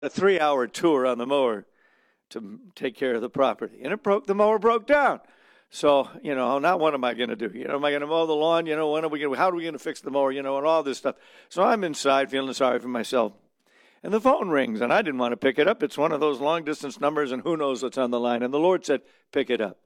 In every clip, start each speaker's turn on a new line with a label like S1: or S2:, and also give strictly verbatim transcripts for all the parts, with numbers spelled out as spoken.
S1: a three-hour tour on the mower to take care of the property. And it broke, the mower broke down. So, you know, now what am I going to do? You know, am I going to mow the lawn? You know, when are we going to, how are we going to fix the mower? You know, and all this stuff. So I'm inside feeling sorry for myself. And the phone rings, and I didn't want to pick it up. It's one of those long-distance numbers, and who knows what's on the line. And the Lord said, pick it up.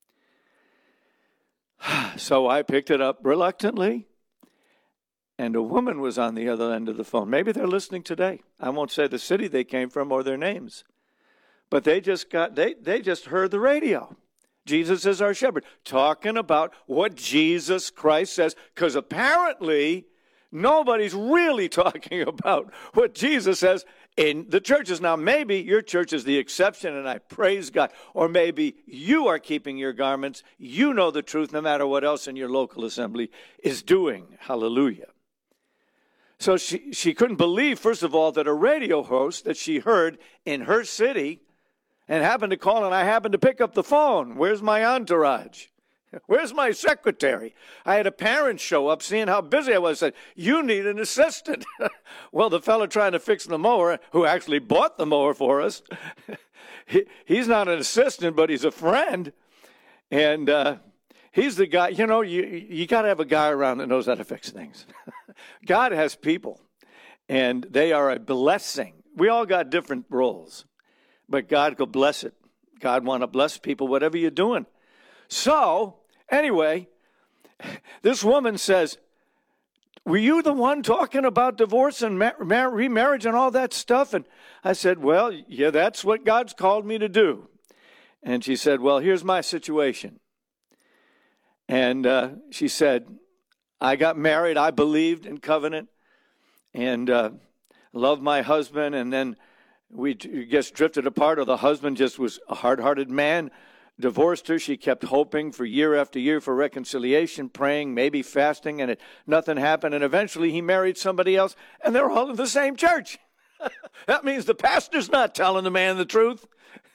S1: So I picked it up reluctantly, and a woman was on the other end of the phone. Maybe they're listening today. I won't say the city they came from or their names. But they just got, they, they just heard the radio. Jesus is our shepherd, talking about what Jesus Christ says, because apparently nobody's really talking about what Jesus says in the churches. Now, maybe your church is the exception, and I praise God. Or maybe you are keeping your garments. You know the truth no matter what else in your local assembly is doing. Hallelujah. So she, she couldn't believe, first of all, that a radio host that she heard in her city and happened to call, and I happened to pick up the phone. Where's my entourage? Where's my secretary? I had a parent show up seeing how busy I was. Said, you need an assistant. Well, the fellow trying to fix the mower, who actually bought the mower for us, he, he's not an assistant, but he's a friend. And uh, he's the guy, you know, you, you got to have a guy around that knows how to fix things. God has people, and they are a blessing. We all got different roles, but God could bless it. God want to bless people, whatever you're doing. So, anyway, this woman says, were you the one talking about divorce and mar- mar- remarriage and all that stuff? And I said, well, yeah, that's what God's called me to do. And she said, well, here's my situation. And uh, she said, I got married. I believed in covenant and uh, loved my husband. And then we just drifted apart, or the husband just was a hard-hearted man. Divorced her. She kept hoping for year after year for reconciliation, praying, maybe fasting, and it, nothing happened. And eventually he married somebody else, and they're all in the same church. That means the pastor's not telling the man the truth.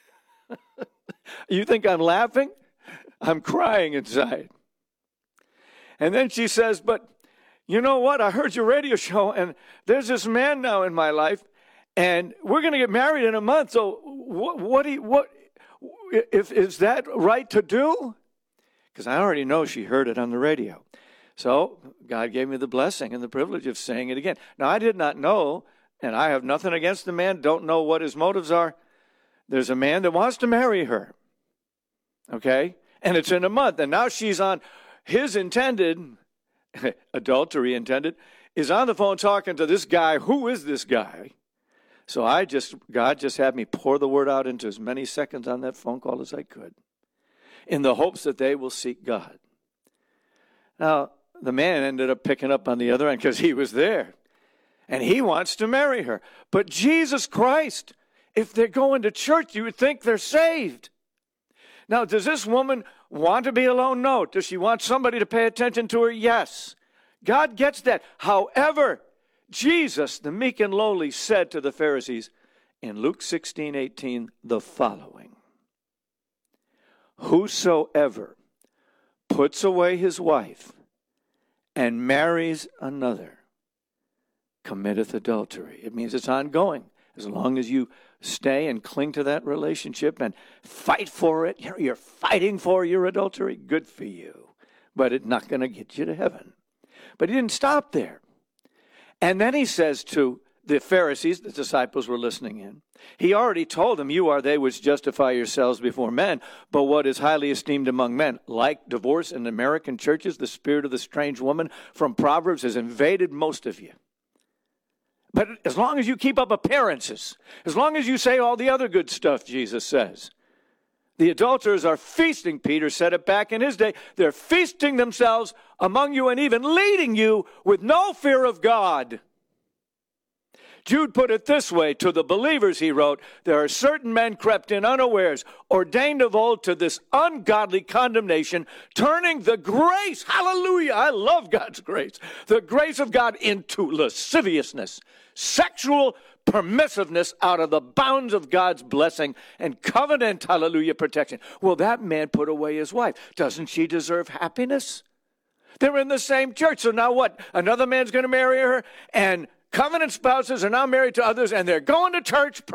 S1: You think I'm laughing? I'm crying inside. And then she says, but you know what? I heard your radio show, and there's this man now in my life, and we're going to get married in a month. So what, what do you, what, If is that right to do? Because I already know she heard it on the radio. So God gave me the blessing and the privilege of saying it again. Now, I did not know, and I have nothing against the man, don't know what his motives are. There's a man that wants to marry her, okay? And it's in a month, and now she's on his intended, adultery intended, is on the phone talking to this guy. Who is this guy? So I just, God just had me pour the word out into as many seconds on that phone call as I could, in the hopes that they will seek God. Now, the man ended up picking up on the other end because he was there, and he wants to marry her. But Jesus Christ, if they're going to church, you would think they're saved. Now, does this woman want to be alone? No. Does she want somebody to pay attention to her? Yes. God gets that. However, Jesus, the meek and lowly, said to the Pharisees in Luke sixteen eighteen the following: whosoever puts away his wife and marries another committeth adultery. It means it's ongoing. As long as you stay and cling to that relationship and fight for it, you're, you're fighting for your adultery, good for you. But it's not going to get you to heaven. But he didn't stop there. And then he says to the Pharisees, the disciples were listening in, he already told them, you are they which justify yourselves before men, but what is highly esteemed among men, like divorce in American churches, the spirit of the strange woman from Proverbs has invaded most of you. But as long as you keep up appearances, as long as you say all the other good stuff, Jesus says, the adulterers are feasting. Peter said it back in his day. They're feasting themselves among you and even leading you with no fear of God. Jude put it this way, to the believers he wrote, there are certain men crept in unawares, ordained of old to this ungodly condemnation, turning the grace, hallelujah, I love God's grace, the grace of God into lasciviousness, sexual permissiveness out of the bounds of God's blessing and covenant, hallelujah, protection. Well, that man put away his wife. Doesn't she deserve happiness? They're in the same church. So now what? Another man's going to marry her, and covenant spouses are now married to others, and they're going to church.